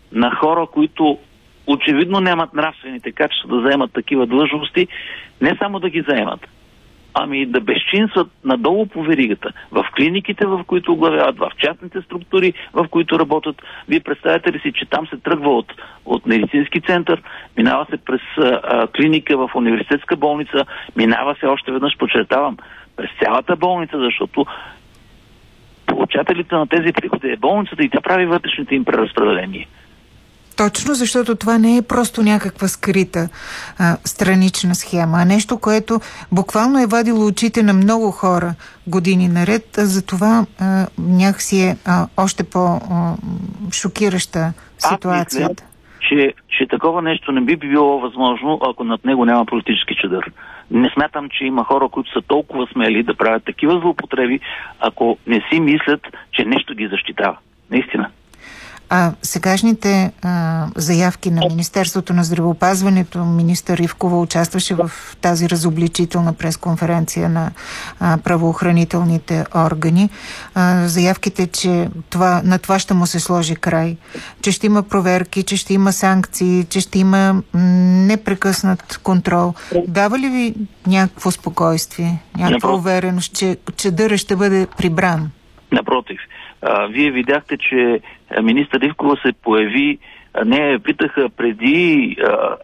на хора, които очевидно нямат нравствените качества да заемат такива длъжности, не само да ги заемат, ами да безчинстват надолу по веригата, в клиниките, в които оглавяват, в частните структури, в които работят. Вие представяте ли си, че там се тръгва от медицински център, минава се през клиника в университетска болница, минава се, още веднъж подчертавам, през цялата болница, защото получателите на тези приходи е болницата и тя прави вътрешните им преразпределения. Точно, защото това не е просто някаква скрита странична схема, а нещо, което буквално е вадило очите на много хора години наред. Затова някакси е още по-шокираща ситуацията. Че такова нещо не би било възможно, ако над него няма политически чадър. Не смятам, че има хора, които са толкова смели да правят такива злоупотреби, ако не си мислят, че нещо ги защитава. Наистина. Сегашните заявки на Министерството на здравеопазването, министър Ивкова участваше в тази разобличителна пресконференция на правоохранителните органи. Заявките, че на това ще му се сложи край, че ще има проверки, че ще има санкции, че ще има непрекъснат контрол. Дава ли ви някакво спокойствие, някаква увереност, че чадърът ще бъде прибран? Напротив. Вие видяхте, че министър Ивкова се появи, не питаха преди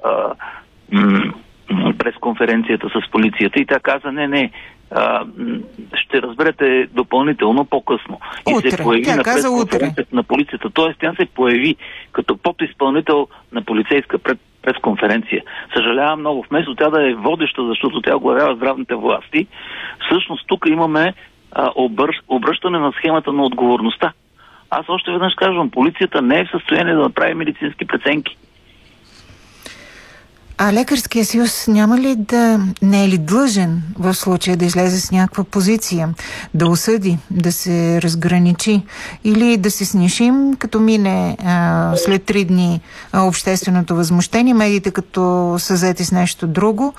пресконференцията с полицията и тя каза, не, ще разберете допълнително по-късно. Утре. И се появи на пресконференцията на полицията. Тоест тя се появи като подизпълнител на полицейска пресконференция. Съжалявам много. Вместо тя да е водеща, защото тя оглавява здравните власти, всъщност тук имаме обръщане на схемата на отговорността. Аз още веднъж казвам, полицията не е в състояние да направи медицински преценки. А Лекарския съюз не е ли длъжен в случая да излезе с някаква позиция, да осъди, да се разграничи или да се снишим, като мине след 3 дни общественото възмущение, медиите като са заети с нещо друго,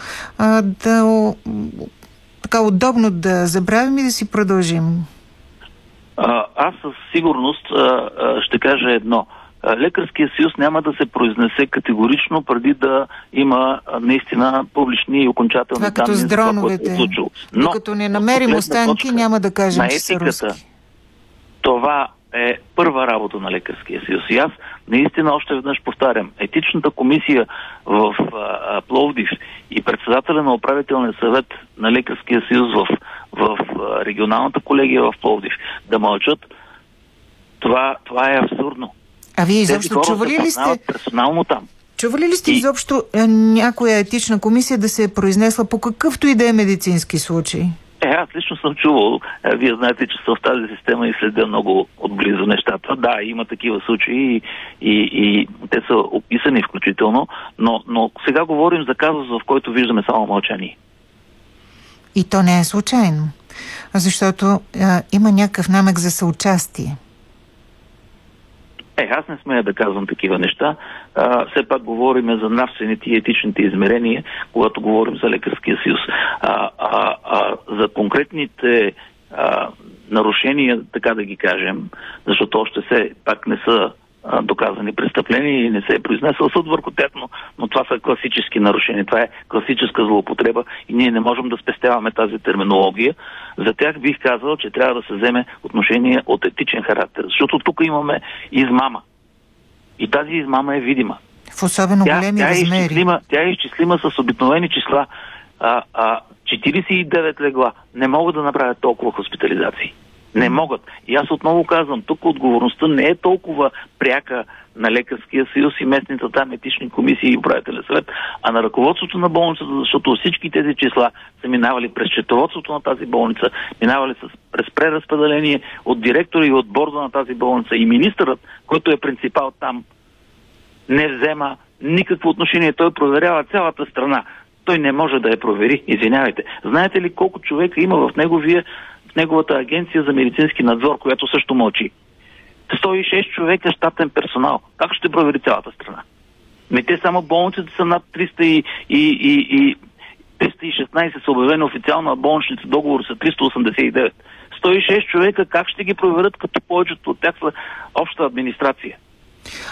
така удобно да забравим и да си продължим? Аз със сигурност ще кажа едно. Лекарския съюз няма да се произнесе категорично преди да има наистина публични и окончателни данни. Това като с дроновете. Докато не намерим останки, няма да кажем, че са руски. Това е първа работа на Лекарския съюз. И аз наистина още веднъж повтарям. Етичната комисия в Пловдив и председателя на управителния съвет на Лекарския съюз в регионалната колегия в Пловдив да мълчат, това е абсурдно. А вие изобщо чували ли сте? Персонално там. Чували ли сте изобщо някоя етична комисия да се е произнесла по какъвто и да е медицински случай? Аз лично съм чувал. Вие знаете, че съм в тази система и следя много отблизо нещата. Да, има такива случаи и те са описани включително, но сега говорим за казус, в който виждаме само мълчание. И то не е случайно, защото има някакъв намек за съучастие. Аз не смея да казвам такива неща. Все пак говорим за нравствените и етичните измерения, когато говорим за Лекарския съюз. За конкретните нарушения, така да ги кажем, защото още все пак не са доказани престъпления и не се е произнесъл съд върху тях, но това са класически нарушения. Това е класическа злоупотреба и ние не можем да спестяваме тази терминология. За тях бих казал, че трябва да се вземе отношение от етичен характер, защото тук имаме измама. И тази измама е видима. В особено големи размери. Тя е изчислима с обикновени числа. 49 легла не могат да направят толкова хоспитализации. Не могат. И аз отново казвам, тук отговорността не е толкова пряка на Лекарския съюз и местните там етични комисии и управителен съвет, а на ръководството на болницата, защото всички тези числа са минавали през счетоводството на тази болница, минавали през преразпределение от директора и от борда на тази болница и министърът, който е принципал там, не взема никакво отношение. Той проверява цялата страна. Той не може да я провери. Извинявайте. Знаете ли колко човека има в неговата агенция за медицински надзор, която също мълчи? 106 човека щатен персонал. Как ще провери цялата страна? Те само болниците са над 300 и 316 са обявени официално, а болничните договори са 389. 106 човека как ще ги проверят, като повечето от тях са обща администрация?